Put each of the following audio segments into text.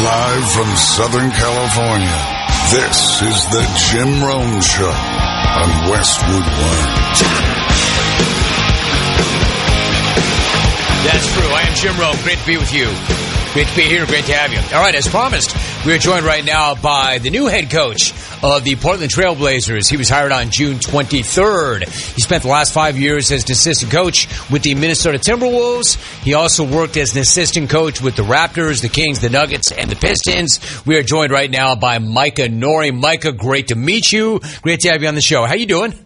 Live from Southern California, this is the Jim Rome Show on Westwood One. That's true. I am Jim Rome. Great to be with you. Great to be here. Great to have you. All right, as promised, we are joined right now by the new head coach of the Portland Trail Blazers. He was hired on June 23rd. He spent the last 5 years as an assistant coach with the Minnesota Timberwolves. He also worked as an assistant coach with the Raptors, the Kings, the Nuggets, and the Pistons. We are joined right now by Micah Nori. Micah, great to meet you. Great to have you on the show. How you doing?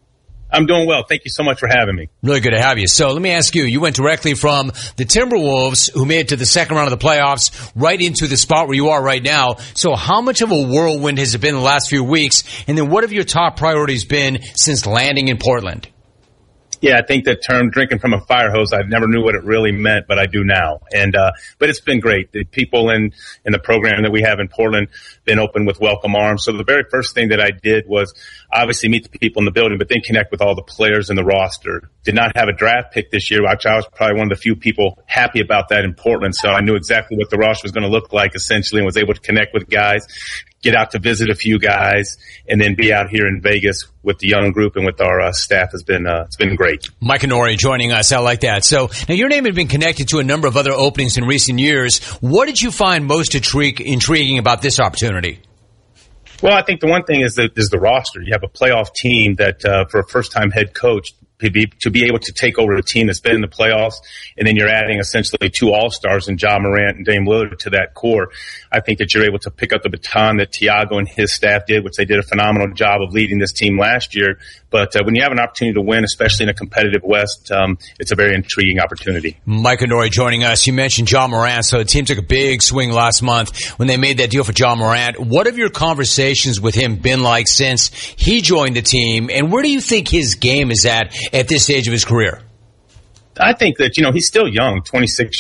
I'm doing well. Thank you so much for having me. Really good to have you. So let me ask you, you went directly from the Timberwolves, who made it to the second round of the playoffs, right into the spot where you are right now. So how much of a whirlwind has it been the last few weeks? And then what have your top priorities been since landing in Portland? Yeah, I think that term drinking from a fire hose, I never knew what it really meant, but I do now. And, but it's been great. The people in the program that we have in Portland been open with welcome arms. So the very first thing that I did was obviously meet the people in the building, but then connect with all the players in the roster. Did not have a draft pick this year, which I was probably one of the few people happy about that in Portland. So I knew exactly what the roster was going to look like essentially and was able to connect with guys, get out to visit a few guys, and then be out here in Vegas with the young group and with our staff has been, it's been great. Micah Nori joining us. I like that. So now your name had been connected to a number of other openings in recent years. What did you find most intriguing about this opportunity? Well, I think the one thing is the roster. You have a playoff team that, for a first-time head coach, to be able to take over a team that's been in the playoffs, and then you're adding essentially two all-stars in Ja Morant and Dame Lillard to that core. I think that you're able to pick up the baton that Tiago and his staff did, which they did a phenomenal job of leading this team last year. But when you have an opportunity to win, especially in a competitive West, it's a very intriguing opportunity. Micah Nori joining us. You mentioned Ja Morant, so the team took a big swing last month when they made that deal for Ja Morant. What have your conversations with him been like since he joined the team, and where do you think his game is at this stage of his career? I think that, he's still young, 26